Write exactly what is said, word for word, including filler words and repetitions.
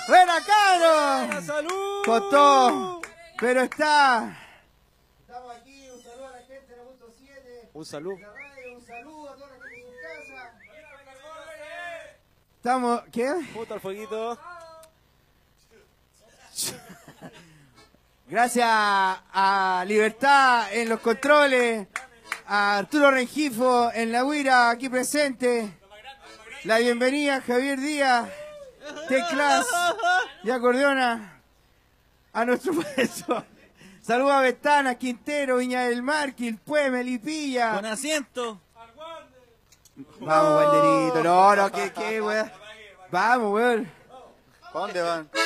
¡Buena, cabros! ¡Buena, salud! Costó, pero está. Estamos aquí, un saludo a la gente de la punto siete. Un saludo. Un saludo a toda la gente en su casa. Estamos, ¿qué? Puto al fueguito. Gracias a Libertad en los controles, a Arturo Rengifo en la huira aquí presente, la bienvenida a Javier Díaz, teclas y acordeona a nuestro maestro. Saludos a Vestana, Quintero, Viña del Mar, Quilpué, Melipilla. Con asiento. Vamos, Valderito, no, no, ¿qué, qué, weón? Vamos, weón. ¿Para dónde van?